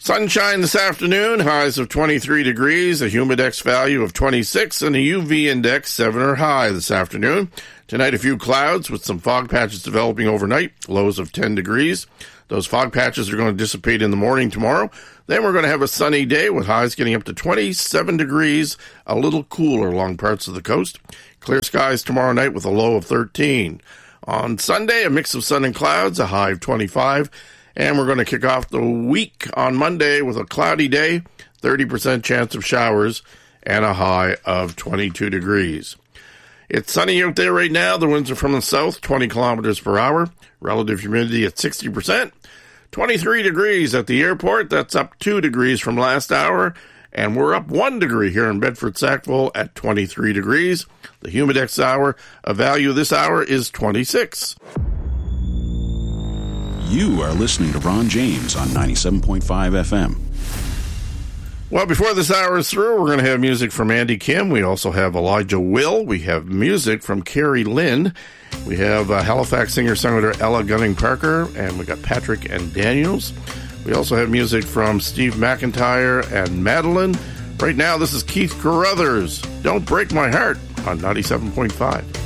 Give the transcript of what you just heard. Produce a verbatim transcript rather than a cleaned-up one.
Sunshine this afternoon, highs of twenty-three degrees, a humidex value of twenty-six, and a U V index seven or high this afternoon. Tonight, a few clouds with some fog patches developing overnight, lows of ten degrees. Those fog patches are going to dissipate in the morning tomorrow. Then we're going to have a sunny day with highs getting up to twenty-seven degrees, a little cooler along parts of the coast. Clear skies tomorrow night with a low of thirteen. On Sunday, a mix of sun and clouds, a high of twenty-five. And we're going to kick off the week on Monday with a cloudy day, thirty percent chance of showers, and a high of twenty-two degrees. It's sunny out there right now. The winds are from the south, twenty kilometers per hour. Relative humidity at sixty percent. twenty-three degrees at the airport. That's up two degrees from last hour. And we're up one degree here in Bedford-Sackville at twenty-three degrees. The humidex hour, a value this hour is twenty-six. You are listening to Ron James on ninety-seven point five F M. Well, before this hour is through, we're going to have music from Andy Kim. We also have Elijah Will. We have music from Carrie Lynn. We have uh, Halifax singer-songwriter Ella Gunning-Parker, and we got Patrick and Daniels. We also have music from Steve McIntyre and Madeline. Right now, this is Keith Carruthers. Don't Break My Heart on ninety-seven point five.